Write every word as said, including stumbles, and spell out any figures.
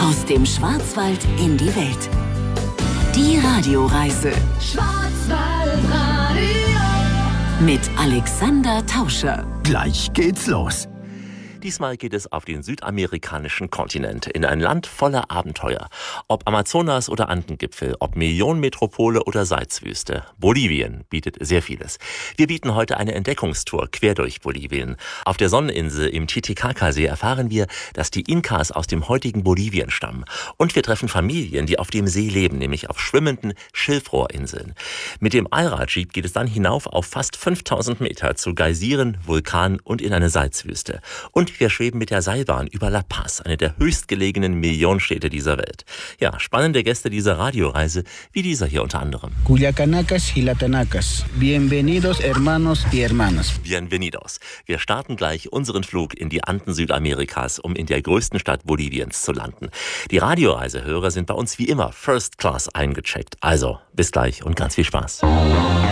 Aus dem Schwarzwald in die Welt. Die Radioreise. Schwarzwaldradio. Mit Alexander Tauscher. Gleich geht's los. Diesmal geht es auf den südamerikanischen Kontinent, in ein Land voller Abenteuer. Ob Amazonas oder Andengipfel, ob Millionenmetropole oder Salzwüste. Bolivien bietet sehr vieles. Wir bieten heute eine Entdeckungstour quer durch Bolivien. Auf der Sonneninsel im Titicacasee erfahren wir, dass die Inkas aus dem heutigen Bolivien stammen. Und wir treffen Familien, die auf dem See leben, nämlich auf schwimmenden Schilfrohrinseln. Mit dem Allradjeep geht es dann hinauf auf fast fünftausend Meter zu Geysiren, Vulkanen und in eine Salzwüste. Und wir schweben mit der Seilbahn über La Paz, eine der höchstgelegenen Millionenstädte dieser Welt. Ja, spannende Gäste dieser Radioreise, wie dieser hier unter anderem. Culiacanacas, Gilatanacas. Bienvenidos, hermanos y hermanas. Bienvenidos. Wir starten gleich unseren Flug in die Anden Südamerikas, um in der größten Stadt Boliviens zu landen. Die Radioreisehörer sind bei uns wie immer First Class eingecheckt. Also, bis gleich und ganz viel Spaß.